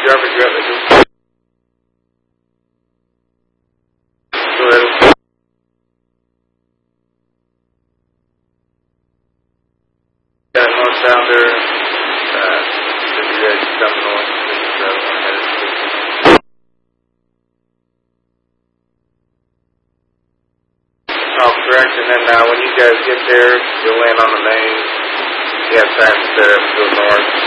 Traffic, you got the go ahead. Got northbounder, if you guys come north, oh, correct, and then when you guys get there, you'll land on the main. You have time to set up to go north.